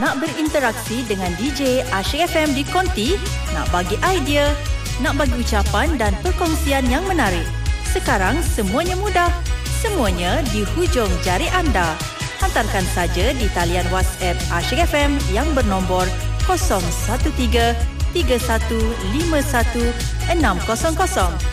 nak berinteraksi dengan DJ Asyik FM di Konti, nak bagi idea, nak bagi ucapan dan perkongsian yang menarik. Sekarang semuanya mudah. Semuanya di hujung jari anda. Hantarkan saja di talian WhatsApp Asyik FM yang bernombor 013 3151 600.